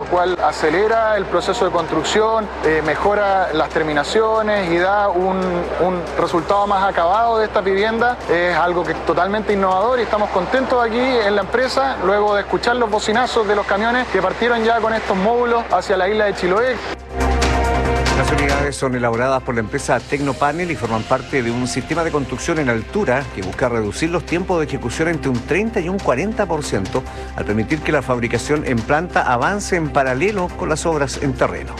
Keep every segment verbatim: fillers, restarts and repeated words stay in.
cual acelera el proceso de construcción, eh, mejora las terminaciones y da un, un resultado más acabado de estas viviendas. Es algo que es totalmente innovador y estamos contentos aquí en la empresa, luego de escuchar los bocinazos de los camiones que partieron ya con estos módulos hacia la isla de Chiloé. Las unidades son elaboradas por la empresa Tecnopanel y forman parte de un sistema de construcción en altura que busca reducir los tiempos de ejecución entre un treinta y un cuarenta por ciento al permitir que la fabricación en planta avance en paralelo con las obras en terreno.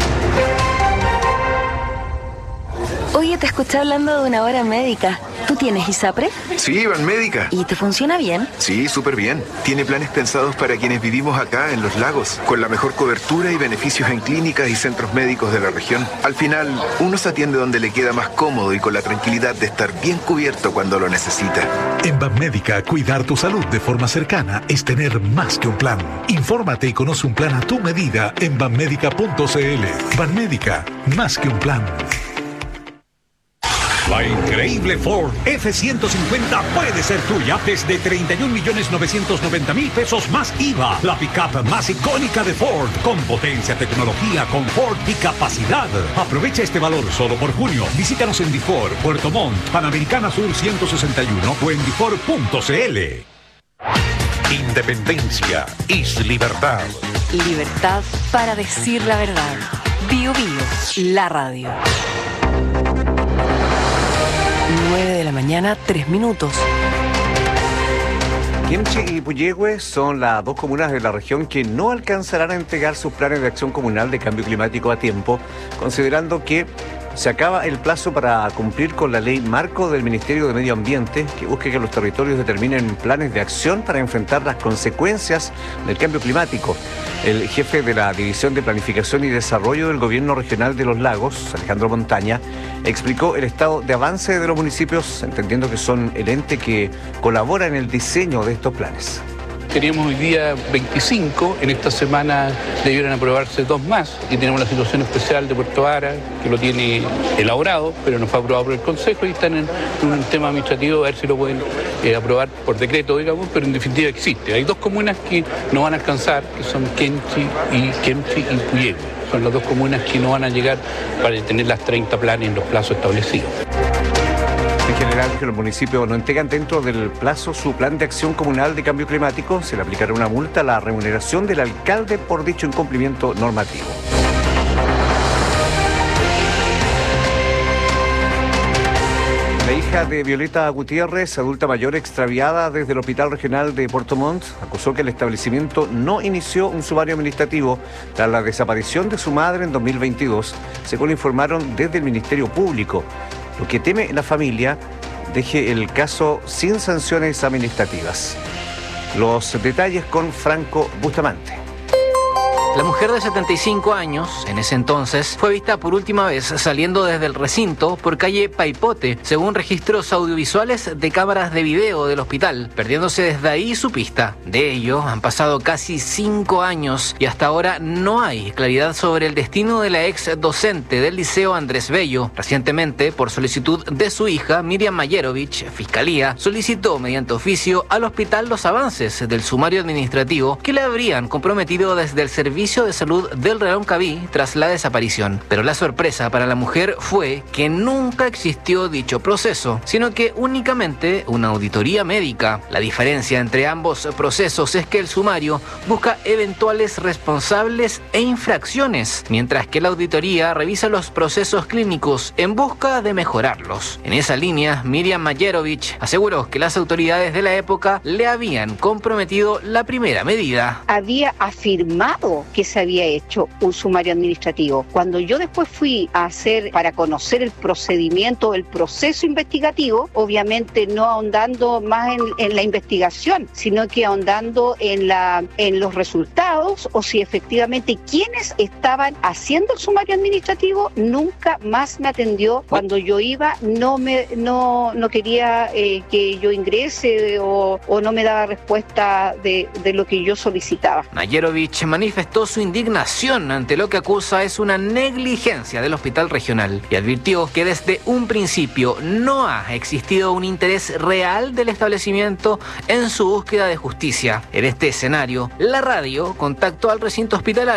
Oye, te escuché hablando de una hora médica. ¿Tú tienes ISAPRE? Sí, Banmédica. ¿Y te funciona bien? Sí, súper bien. Tiene planes pensados para quienes vivimos acá en Los Lagos, con la mejor cobertura y beneficios en clínicas y centros médicos de la región. Al final, uno se atiende donde le queda más cómodo y con la tranquilidad de estar bien cubierto cuando lo necesita. En Banmédica, cuidar tu salud de forma cercana es tener más que un plan. Infórmate y conoce un plan a tu medida en banmédica punto cl. Banmédica, más que un plan. La increíble Ford F ciento cincuenta puede ser tuya desde treinta y un millones novecientos noventa mil pesos más I V A. La pickup más icónica de Ford, con potencia, tecnología, confort y capacidad. Aprovecha este valor solo por junio. Visítanos en Difor, Puerto Montt, Panamericana Sur ciento sesenta y uno o en difor punto cl. Independencia es libertad. Libertad para decir la verdad. Bio Bio, la radio. nueve de la mañana, tres minutos. Quemchi y Puyehue son las dos comunas de la región que no alcanzarán a entregar sus planes de acción comunal de cambio climático a tiempo, considerando que se acaba el plazo para cumplir con la ley marco del Ministerio de Medio Ambiente, que busca que los territorios determinen planes de acción para enfrentar las consecuencias del cambio climático. El jefe de la División de Planificación y Desarrollo del Gobierno Regional de Los Lagos, Alejandro Montaña, explicó el estado de avance de los municipios, entendiendo que son el ente que colabora en el diseño de estos planes. Teníamos hoy día veinticinco, en esta semana debieron aprobarse dos más y tenemos la situación especial de Puerto Vara, que lo tiene elaborado, pero no fue aprobado por el Consejo y están en, en un tema administrativo, a ver si lo pueden eh, aprobar por decreto, digamos, pero en definitiva existe. Hay dos comunas que no van a alcanzar, que son Quemchi y, Quemchi y Puyehue. Son las dos comunas que no van a llegar para tener las treinta planes en los plazos establecidos. En general, que los municipios no entregan dentro del plazo su plan de acción comunal de cambio climático, se le aplicará una multa a la remuneración del alcalde por dicho incumplimiento normativo. La hija de Violeta Gutiérrez, adulta mayor extraviada desde el Hospital Regional de Puerto Montt, acusó que el establecimiento no inició un sumario administrativo tras la desaparición de su madre en dos mil veintidós, según informaron desde el Ministerio Público. Lo que teme la familia deje el caso sin sanciones administrativas. Los detalles con Franco Bustamante. La mujer de setenta y cinco años, en ese entonces, fue vista por última vez saliendo desde el recinto por calle Paipote, según registros audiovisuales de cámaras de video del hospital, perdiéndose desde ahí su pista. De ello, han pasado casi cinco años y hasta ahora no hay claridad sobre el destino de la ex docente del Liceo Andrés Bello. Recientemente, por solicitud de su hija, Miriam Mayerovich, Fiscalía solicitó mediante oficio al hospital los avances del sumario administrativo que le habrían comprometido desde el Servicio de Salud del Reloncaví tras la desaparición. Pero la sorpresa para la mujer fue que nunca existió dicho proceso, sino que únicamente una auditoría médica. La diferencia entre ambos procesos es que el sumario busca eventuales responsables e infracciones, mientras que la auditoría revisa los procesos clínicos en busca de mejorarlos. En esa línea, Miriam Mayerovich aseguró que las autoridades de la época le habían comprometido la primera medida. Había afirmado que se había hecho un sumario administrativo. Cuando yo después fui a hacer, para conocer el procedimiento, el proceso investigativo, obviamente no ahondando más en, en la investigación, sino que ahondando en, la, en los resultados o si efectivamente quienes estaban haciendo el sumario administrativo, nunca más me atendió. Cuando yo iba no, me, no, no quería eh, que yo ingrese o, o no me daba respuesta de, de lo que yo solicitaba. Mayerovich manifestó su indignación ante lo que acusa es una negligencia del hospital regional y advirtió que desde un principio no ha existido un interés real del establecimiento en su búsqueda de justicia. En este escenario, la radio contactó al recinto hospitalario